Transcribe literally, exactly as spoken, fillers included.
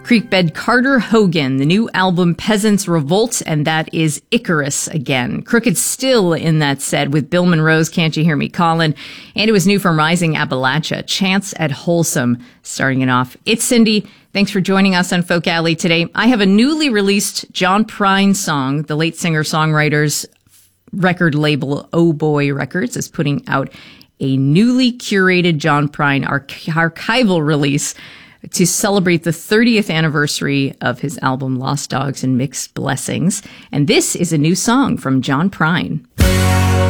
Creekbed Carter Hogan, the new album Peasants Revolt, and that is Icarus again. Crooked still in that set with Bill Monroe's Can't You Hear Me Callin', and it was new from Rising Appalachia, Chance at Wholesome, starting it off. It's Cindy. Thanks for joining us on Folk Alley today. I have a newly released John Prine song. The late singer-songwriter's record label, Oh Boy Records, is putting out a newly curated John Prine arch- archival release to celebrate the thirtieth anniversary of his album Lost Dogs and Mixed Blessings. And this is a new song from John Prine.